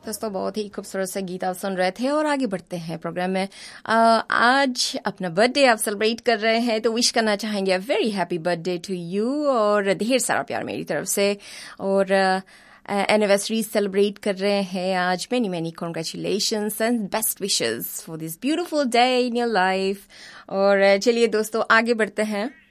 दोस्तों बहुत ही खूबसूरत सा गीत आप सुन रहे थे और आगे बढ़ते हैं प्रोग्राम में। आज अपना बर्थडे आप सेलिब्रेट कर रहे हैं तो विश करना चाहेंगे a very happy birthday to you और ढेर सारा प्यार मेरी तरफ से। और एनिवर्सरी सेलिब्रेट कर रहे हैं आज। Many many congratulations and best wishes for this beautiful day in your life. और चलिए दोस्तों आगे बढ़ते हैं।